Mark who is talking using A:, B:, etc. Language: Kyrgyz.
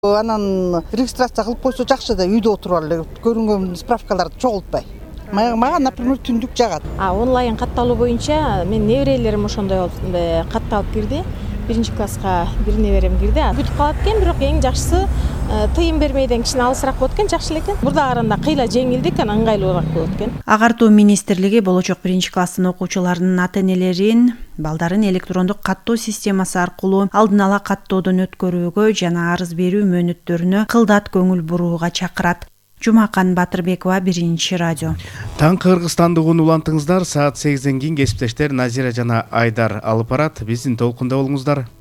A: Анан регистрация кылып койсо жакшы да, үйдө отуруп алып көрүнгөн справкаларды чогултпай. Мага, например, түндүк жагат.
B: Онлайн катталуу боюнча мен неберелерим ошондой катталып кирди. 1-класска бир неберем кирди. Бүтүп калат экен, бирок эң жакшысы тыйын бермейден кичине алысыраак болот экен, жакшы эле экен. Мурда караганда кыйла жеңилдик, анан ыңгайлуураак болот экен.
C: Агартуу министрлиги болочок 1-класстын окуучуларынын ата-энелерин балдарын электрондук каттоо системасы аркылуу алдын ала каттоодон өткөрүүгө жана арыз берүү мөөнөттөрүнө кылдат көңүл бурууга чакырат. Жумакан Батырбекова, 1-радио.
D: Таңкы Кыргызстандык уну улантыңыздар. Саат 8ден кийин кесиптештер Назира жана Айдар алып барат. Биздин толкунда болуңуздар.